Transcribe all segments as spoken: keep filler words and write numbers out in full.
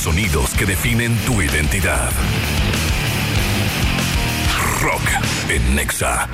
sonidos que definen tu identidad. Rock en Nexa.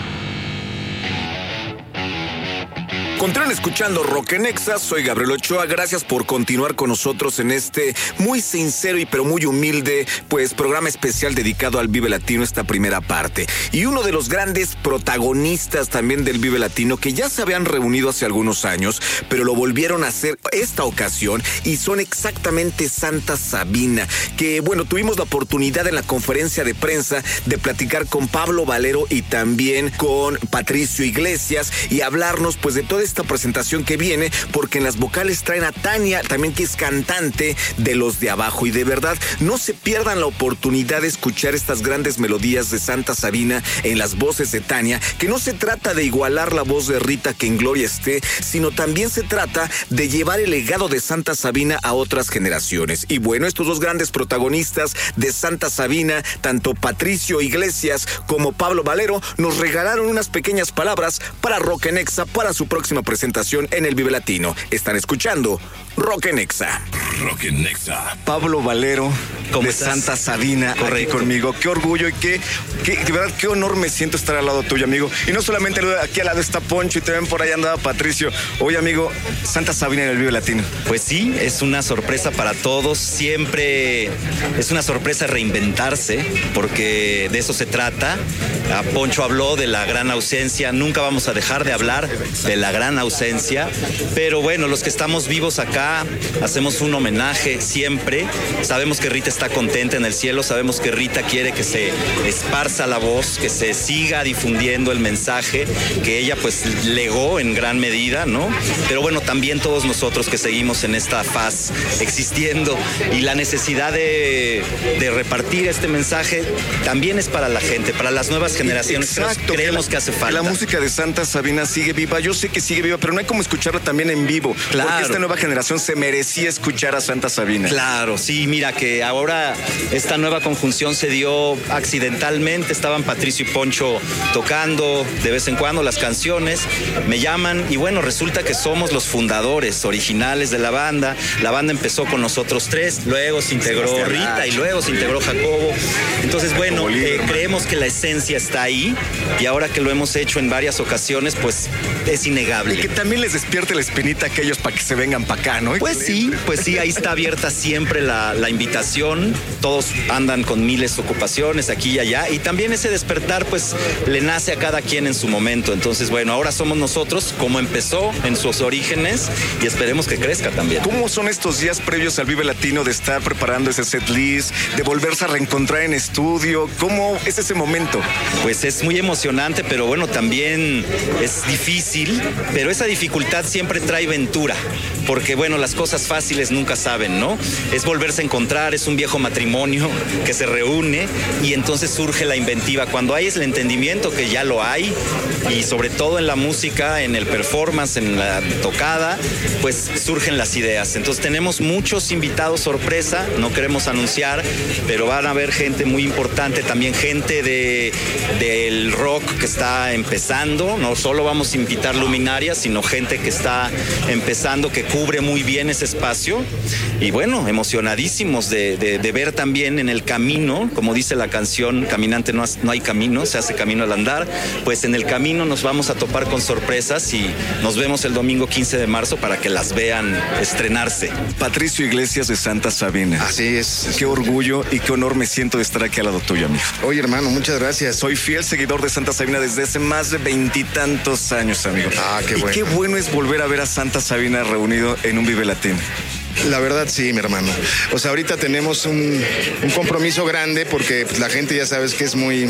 Continúan escuchando Rock en Nexa, soy Gabriel Ochoa, gracias por continuar con nosotros en este muy sincero y pero muy humilde, pues, programa especial dedicado al Vive Latino, esta primera parte. Y uno de los grandes protagonistas también del Vive Latino, que ya se habían reunido hace algunos años, pero lo volvieron a hacer esta ocasión, y son exactamente Santa Sabina, que, bueno, tuvimos la oportunidad en la conferencia de prensa de platicar con Pablo Valero y también con Patricio Iglesias, y hablarnos, pues, de toda esta presentación que viene, porque en las vocales traen a Tania, también, que es cantante de Los de Abajo, y de verdad no se pierdan la oportunidad de escuchar estas grandes melodías de Santa Sabina en las voces de Tania, que no se trata de igualar la voz de Rita, que en gloria esté, sino también se trata de llevar el legado de Santa Sabina a otras generaciones. Y bueno, estos dos grandes protagonistas de Santa Sabina, tanto Patricio Iglesias como Pablo Valero, nos regalaron unas pequeñas palabras para Rock en Nexa, para su próxima presentación en el Vive Latino. Están escuchando Rock en Nexa. Rock en Nexa. Pablo Valero, de estás? Santa Sabina, correcto, aquí conmigo. Qué orgullo y qué, qué, de verdad, qué honor me siento estar al lado tuyo, amigo. Y no solamente aquí al lado está Poncho y también por ahí andaba Patricio. Oye, amigo, Santa Sabina en el Vive Latino. Pues sí, es una sorpresa para todos. Siempre es una sorpresa reinventarse, porque de eso se trata. A Poncho habló de la gran ausencia. Nunca vamos a dejar de hablar de la gran ausencia, pero bueno, los que estamos vivos acá hacemos un homenaje siempre. Sabemos que Rita está contenta en el cielo, sabemos que Rita quiere que se esparza la voz, que se siga difundiendo el mensaje que ella pues legó en gran medida, ¿no? Pero bueno, también todos nosotros que seguimos en esta faz existiendo, y la necesidad de, de repartir este mensaje también es para la gente, para las nuevas generaciones. Exacto, creemos que, la, que hace falta. Que la música de Santa Sabina sigue viva. Yo sé que sigue viva, pero no hay como escucharla también en vivo. Claro. Porque esta nueva generación se merecía escuchar a Santa Sabina. Claro, sí, mira que ahora esta nueva conjunción se dio accidentalmente. Estaban Patricio y Poncho tocando de vez en cuando las canciones, me llaman y bueno, resulta que somos los fundadores originales de la banda. La banda empezó con nosotros tres, luego se integró Rita y luego se integró Jacobo. Entonces, bueno, eh, creemos que la esencia está ahí, y ahora que lo hemos hecho en varias ocasiones, pues es innegable. Y que también les despierte la espinita a aquellos para que se vengan para acá, ¿no? Pues sí, pues sí, ahí está abierta siempre la, la invitación. Todos andan con miles de ocupaciones aquí y allá, y también ese despertar pues le nace a cada quien en su momento. Entonces, bueno, ahora somos nosotros como empezó en sus orígenes, y esperemos que crezca también. ¿Cómo son estos días previos al Vive Latino, de estar preparando ese set list, de volverse a reencontrar en estudio? ¿Cómo es ese momento? Pues es muy emocionante, pero bueno, también es difícil, pero esa dificultad siempre trae ventura, porque bueno, las cosas fáciles nunca saben, ¿no? Es volverse a encontrar, es un viejo matrimonio que se reúne, y entonces surge la inventiva. Cuando hay el entendimiento, que ya lo hay, y sobre todo en la música, en el performance, en la tocada, pues surgen las ideas. Entonces tenemos muchos invitados sorpresa, no queremos anunciar, pero van a haber gente muy importante, también gente de, del rock que está empezando. No solo vamos a invitar luminarias, sino gente que está empezando, que cubre muy bien ese espacio. Y bueno, emocionadísimos de, de, de ver también en el camino, como dice la canción, caminante no, no hay camino, se hace camino al andar. Pues en el camino nos vamos a topar con sorpresas, y nos vemos el domingo quince de marzo para que las vean estrenarse. Patricio Iglesias de Santa Sabina. Así es. Qué orgullo y qué honor me siento de estar aquí al lado tuyo, amigo. Oye, hermano, muchas gracias. Soy fiel seguidor de Santa Sabina desde hace más de veintitantos años, amigo. Ah, qué bueno. Y qué bueno es volver a ver a Santa Sabina reunido en un Vive Latino. La verdad sí, mi hermano. O sea, ahorita tenemos un, un compromiso grande, porque pues, la gente ya sabes que es muy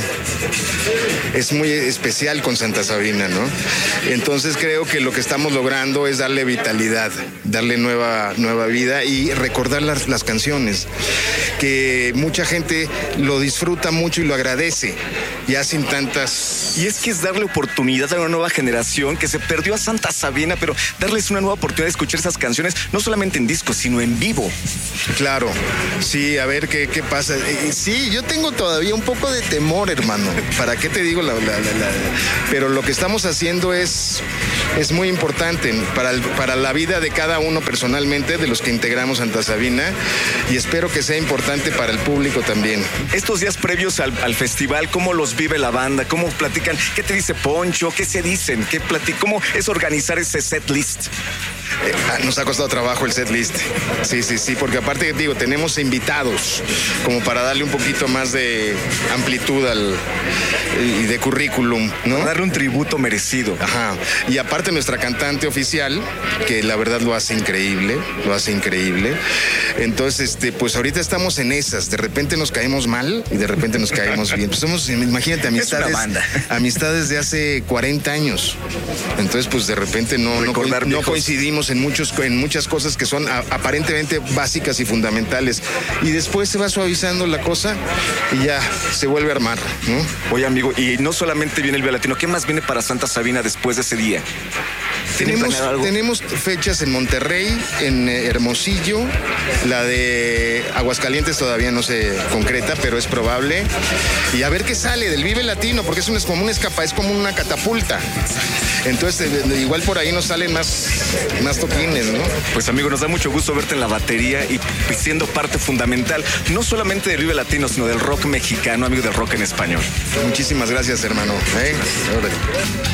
es muy especial con Santa Sabina, ¿no? Entonces creo que lo que estamos logrando es darle vitalidad, darle nueva, nueva vida y recordar las, las canciones, que mucha gente lo disfruta mucho y lo agradece, ya sin tantas... Y es que es darle oportunidad a una nueva generación que se perdió a Santa Sabina, pero darles una nueva oportunidad de escuchar esas canciones, no solamente en discos, sino en vivo. Claro, sí, a ver qué, qué pasa. Eh, sí, yo tengo todavía un poco de temor, hermano. ¿Para qué te digo? La, la, la, la, pero lo que estamos haciendo es, es muy importante para, el, para la vida de cada uno personalmente, de los que integramos Santa Sabina, y espero que sea importante para el público también. Estos días previos al, al festival, ¿cómo los vive la banda? ¿Cómo platican? ¿Qué te dice Poncho? ¿Qué se dicen? ¿Qué plati- ¿Cómo es organizar ese set list? Eh, nos ha costado trabajo el set list. Sí, sí, sí, porque aparte, digo, tenemos invitados como para darle un poquito más de amplitud al, y de currículum, ¿no? Para darle un tributo merecido. Ajá. Y aparte nuestra cantante oficial, que la verdad lo hace increíble, lo hace increíble. Entonces, este, pues ahorita estamos en esas. De repente nos caemos mal y de repente nos caemos bien. Pues somos, imagínate, amistades, es una banda. amistades de hace cuarenta años. Entonces, pues de repente no, no, co- no coincidimos en, muchos, en muchas cosas que son a, aparentemente básicas y fundamentales. Y después se va suavizando la cosa y ya se vuelve a armar, ¿no? Oye, amigo, y no solamente viene el Vive Latino, ¿qué más viene para Santa Sabina después de ese día? Tenemos, tenemos fechas en Monterrey, en eh, Hermosillo, la de Aguascalientes todavía no se concreta, pero es probable. Y a ver qué sale del Vive Latino, porque es, un, es como una escapa, es como una catapulta. Entonces, eh, igual por ahí nos salen más, más toquines, ¿no? Pues, amigo, nos da mucho gusto verte en la batería y siendo parte fundamental, no solamente del Vive Latino, sino del rock mexicano, amigo, del rock en español. Muchísimas gracias, hermano. ¿Eh?